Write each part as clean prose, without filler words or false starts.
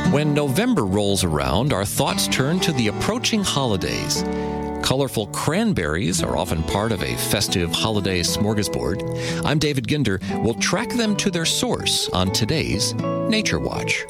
When November rolls around, our thoughts turn to the approaching holidays. Colorful cranberries are often part of a festive holiday smorgasbord. I'm David Ginder. We'll track them to their source on today's Nature Watch.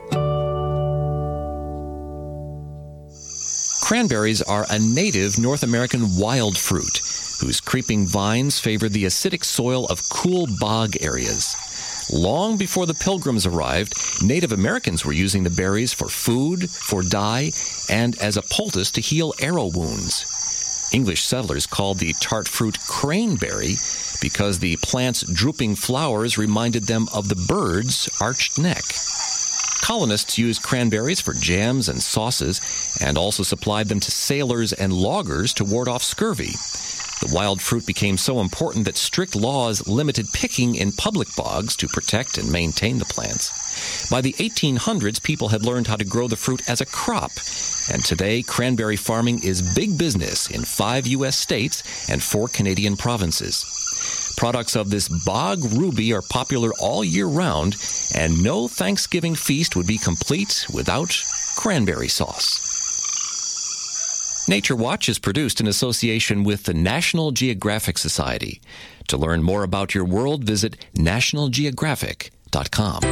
Cranberries are a native North American wild fruit whose creeping vines favor the acidic soil of cool bog areas. Long before the Pilgrims arrived, Native Americans were using the berries for food, for dye, and as a poultice to heal arrow wounds. English settlers called the tart fruit craneberry because the plant's drooping flowers reminded them of the bird's arched neck. Colonists used cranberries for jams and sauces and also supplied them to sailors and loggers to ward off scurvy. The wild fruit became so important that strict laws limited picking in public bogs to protect and maintain the plants. By the 1800s, people had learned how to grow the fruit as a crop, and today cranberry farming is big business in 5 U.S. states and 4 Canadian provinces. Products of this bog ruby are popular all year round, and no Thanksgiving feast would be complete without cranberry sauce. Nature Watch is produced in association with the National Geographic Society. To learn more about your world, visit nationalgeographic.com.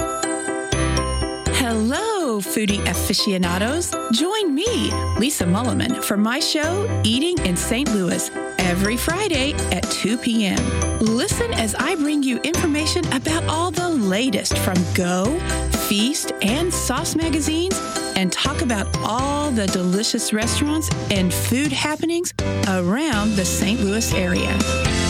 Hello, foodie aficionados. Join me, Lisa Mulliman, for my show, Eating in St. Louis, every Friday at 2 p.m. Listen as I bring you information about all the latest from Go, Feast, and Sauce magazines, and talk about all the delicious restaurants and food happenings around the St. Louis area.